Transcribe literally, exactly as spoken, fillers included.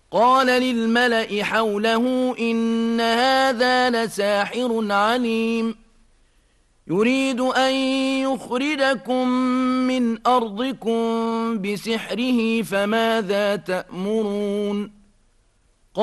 قال للملأ حوله إن هذا لساحر عليم يريد أن يخرجكم من أرضكم بسحره فماذا تأمرون